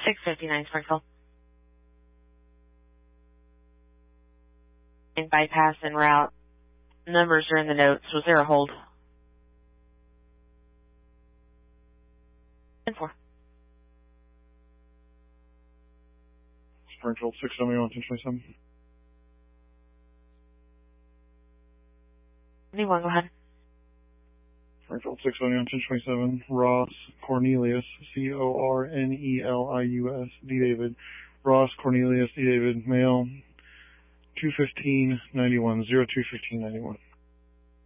659 Springfield. And bypass en route. Numbers are in the notes. Was there a hold? 10-4. Springfield 671, 1027. Anyone, go ahead. Springfield 671, 1027. Ross Cornelius, Cornelius, D. David. Ross Cornelius, D. David, male, 21591, 021591.